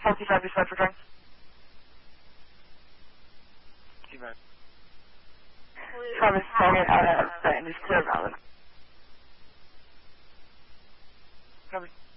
45 is 5 for drawing. T-Bag. Travis, target out of and is clear valid. Copy.